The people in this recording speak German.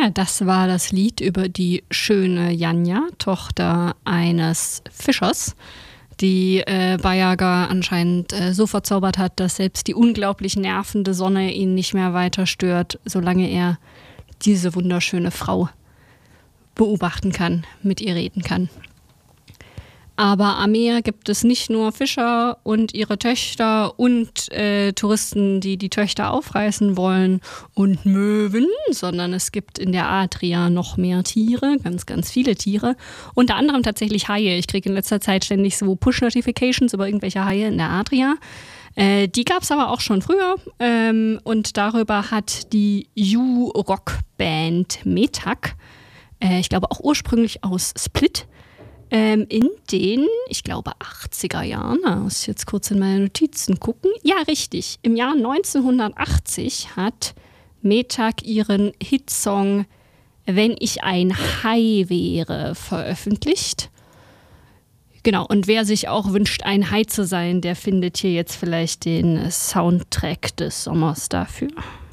Ja, das war das Lied über die schöne Janja, Tochter eines Fischers, die Bayaga anscheinend so verzaubert hat, dass selbst die unglaublich nervende Sonne ihn nicht mehr weiter stört, solange er diese wunderschöne Frau beobachten kann, mit ihr reden kann. Aber am Meer gibt es nicht nur Fischer und ihre Töchter und Touristen, die die Töchter aufreißen wollen und Möwen, sondern es gibt in der Adria noch mehr Tiere, ganz, ganz viele Tiere. Unter anderem tatsächlich Haie. Ich kriege in letzter Zeit ständig so Push-Notifications über irgendwelche Haie in der Adria. Die gab es aber auch schon früher und darüber hat die U-Rock-Band Metak, ich glaube auch ursprünglich aus Split, in den, ich glaube, 80er Jahren, da muss ich jetzt kurz in meine Notizen gucken. Ja, richtig. Im Jahr 1980 hat Metak ihren Hitsong Wenn ich ein Hai wäre veröffentlicht. Genau, und wer sich auch wünscht, ein Hai zu sein, der findet hier jetzt vielleicht den Soundtrack des Sommers dafür.